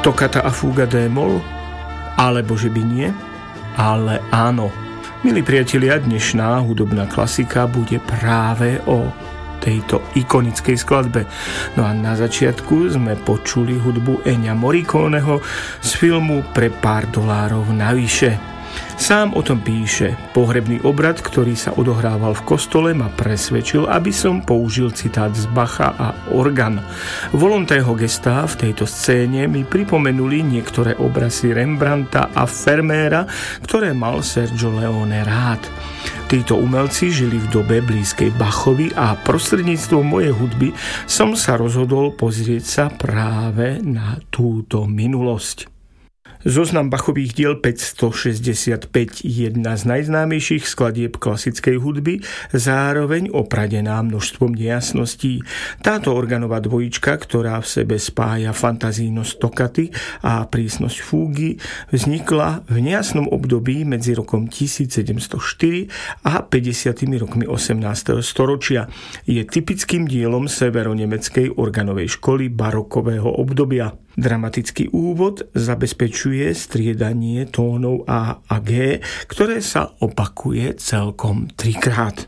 Toccata a fuga d-moll? Alebo že by nie? Ale áno. Milí priatelia, dnešná hudobná klasika bude práve o tejto ikonickej skladbe. No a na začiatku sme počuli hudbu Ennia Morriconeho z filmu Pre pár dolárov navyše. Sám o tom píše: pohrebný obrad, ktorý sa odohrával v kostole, ma presvedčil, aby som použil citát z Bacha a orgán. Volontého gestá v tejto scéne mi pripomenuli niektoré obrazy Rembrandta a Vermeera, ktoré mal Sergio Leone rád. Títo umelci žili v dobe blízkej Bachovi a prostredníctvom mojej hudby som sa rozhodol pozrieť sa práve na túto minulosť. Zoznam Bachových diel 565, jedna z najznámejších skladieb klasickej hudby, zároveň opradená množstvom nejasností. Táto organová dvojička, ktorá v sebe spája fantazínosť toccaty a prísnosť fúgy, vznikla v nejasnom období medzi rokom 1704 a 50. rokmi 18. storočia. Je typickým dielom severonemeckej organovej školy barokového obdobia. Dramatický úvod zabezpečuje striedanie tónov A a G, ktoré sa opakuje celkom 3-krát.